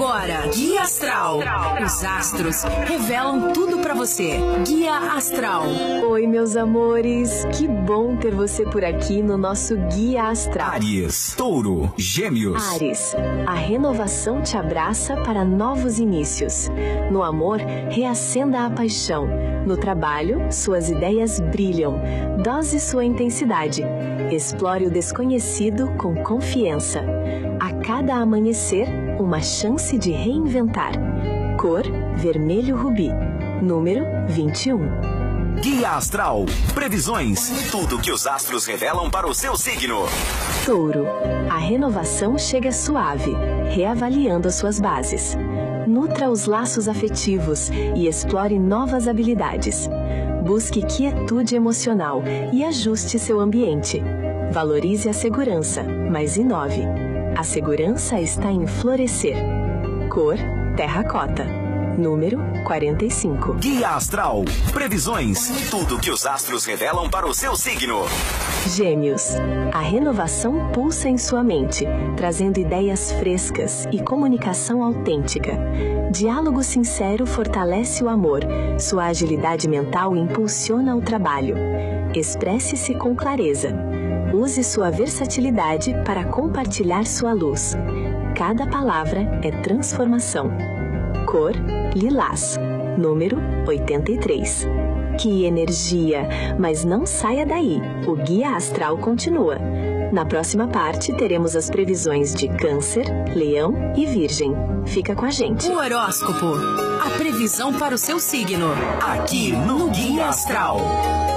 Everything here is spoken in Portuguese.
agora, Guia Astral. Os astros revelam tudo pra você. Guia Astral. Oi, meus amores. Que bom ter você por aqui no nosso Guia Astral. Áries, Touro, Gêmeos. Áries, a renovação te abraça para novos inícios. No amor, reacenda a paixão. No trabalho, suas ideias brilham. Dose sua intensidade. Explore o desconhecido com confiança. A cada amanhecer, uma chance de reinventar. Cor: vermelho rubi. Número 21. Guia Astral. Previsões. Tudo que os astros revelam para o seu signo. Touro, a renovação chega suave, reavaliando as suas bases. Nutra os laços afetivos e explore novas habilidades. Busque quietude emocional e ajuste seu ambiente. Valorize a segurança, mas inove. A segurança está em florescer. Cor: terracota. Número 45. Guia Astral. Previsões. Tudo que os astros revelam para o seu signo. Gêmeos, a renovação pulsa em sua mente, trazendo ideias frescas e comunicação autêntica. Diálogo sincero fortalece o amor. Sua agilidade mental impulsiona o trabalho. Expresse-se com clareza. Use sua versatilidade para compartilhar sua luz. Cada palavra é transformação. Cor: lilás. Número 83. Que energia! Mas não saia daí. O Guia Astral continua. Na próxima parte, teremos as previsões de Câncer, Leão e Virgem. Fica com a gente. O horóscopo. A previsão para o seu signo. Aqui no Guia Astral.